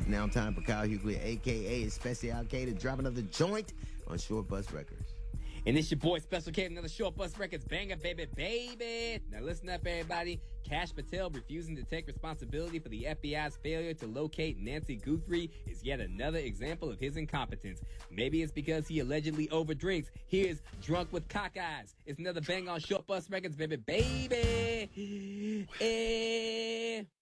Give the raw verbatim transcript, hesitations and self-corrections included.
Now time for Kyle Hughley, a k a. Special K, to drop another joint on Short Bus Records. And it's your boy Special K, another Short Bus Records banger, baby, baby. Now listen up, everybody. Kash Patel refusing to take responsibility for the F B I's failure to locate Nancy Guthrie is yet another example of his incompetence. Maybe it's because he allegedly overdrinks. Here's Drunk with Cockeyes. It's another bang on Short Bus Records, baby, baby. Eh.